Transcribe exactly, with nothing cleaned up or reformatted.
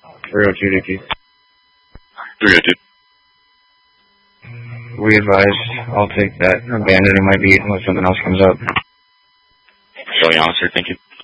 three oh two D P. three oh two. We advise, I'll take that. Abandoning my beat unless something else comes up. Showing officer, thank you.